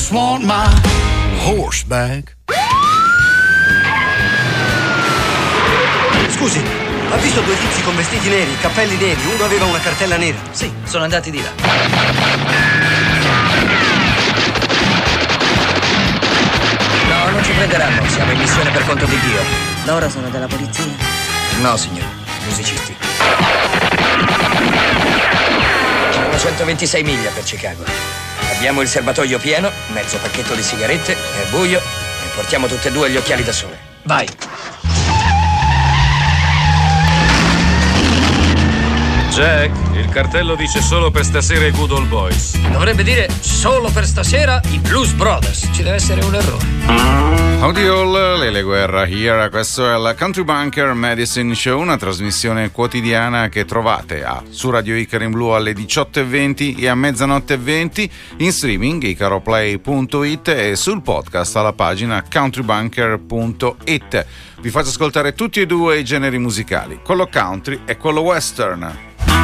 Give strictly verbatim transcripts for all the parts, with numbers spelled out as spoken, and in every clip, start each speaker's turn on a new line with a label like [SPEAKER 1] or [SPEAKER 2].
[SPEAKER 1] just want my horseback.
[SPEAKER 2] Scusi, ha visto due tizi con vestiti neri, cappelli neri, uno aveva una cartella nera?
[SPEAKER 3] Sì, sono andati di là. No, non ci prenderanno, siamo in missione per conto di Dio.
[SPEAKER 4] Loro sono della polizia?
[SPEAKER 3] No, signore, musicisti. Sono centoventisei miglia per Chicago. Abbiamo il serbatoio pieno, mezzo pacchetto di sigarette, è buio e portiamo tutte e due gli occhiali da sole. Vai!
[SPEAKER 5] Jack, il cartello dice solo per stasera i Good Old Boys.
[SPEAKER 3] Dovrebbe dire solo per stasera i Blues Brothers. Ci deve essere un errore.
[SPEAKER 6] Howdy all, Lele Guerra here. Questo è il Country Bunker Medicine Show, una trasmissione quotidiana che trovate a, su Radio Icaro in Blu alle diciotto e venti e a mezzanotte e venti, in streaming icaroplay punto it e sul podcast alla pagina countrybunker punto it. Vi faccio ascoltare tutti e due i generi musicali, quello country e quello western.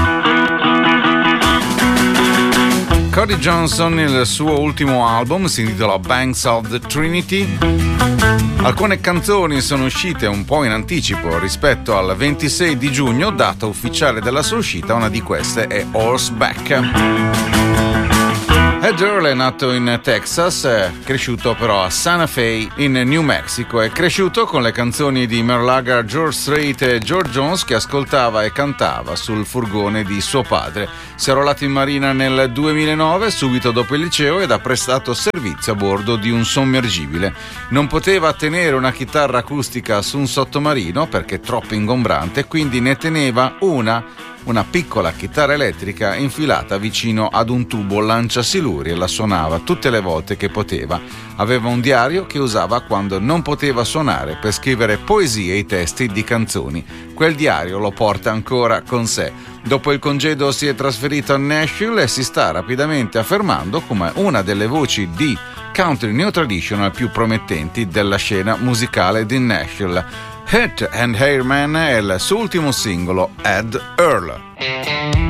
[SPEAKER 6] Cody Johnson, il suo ultimo album si intitola Banks of the Trinity. Alcune canzoni sono uscite un po' in anticipo rispetto al ventisei di giugno, data ufficiale della sua uscita. Una di queste è Horseback. Ed Earl è nato in Texas, è cresciuto però a Santa Fe in New Mexico. È cresciuto con le canzoni di Merle Haggard, George Strait e George Jones che ascoltava e cantava sul furgone di suo padre. Si è arruolato in marina nel duemilanove, subito dopo il liceo, ed ha prestato servizio a bordo di un sommergibile. Non poteva tenere una chitarra acustica su un sottomarino perché troppo ingombrante, quindi ne teneva una una piccola chitarra elettrica infilata vicino ad un tubo lanciasiluri e la suonava tutte le volte che poteva. Aveva un diario che usava quando non poteva suonare per scrivere poesie e i testi di canzoni. Quel diario lo porta ancora con sé. Dopo il congedo si è trasferito a Nashville e si sta rapidamente affermando come una delle voci di country new traditional più promettenti della scena musicale di Nashville. Hat and Hair Man è il suo ultimo singolo, Ed Earl.